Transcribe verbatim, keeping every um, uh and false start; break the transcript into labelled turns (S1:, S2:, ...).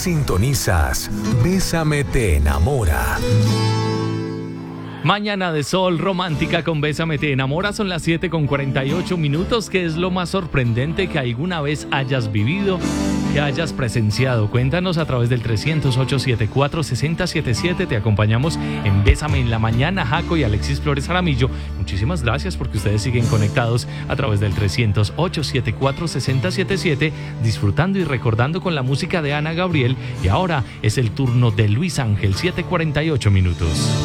S1: Sintonizas Bésame te enamora.
S2: Mañana de sol romántica con Bésame te enamora. Son las siete con cuarenta y ocho minutos. ¿Qué es lo más sorprendente que alguna vez hayas vivido, que hayas presenciado? Cuéntanos a través del trescientos ocho, setenta y cuatro, sesenta setenta y siete. Te acompañamos en Bésame en la mañana. Jaco y Alexis Flores Jaramillo, muchísimas gracias porque ustedes siguen conectados a través del trescientos ocho, setenta y cuatro, sesenta setenta y siete, disfrutando y recordando con la música de Ana Gabriel. Y ahora es el turno de Luis Ángel, siete cuarenta y ocho minutos.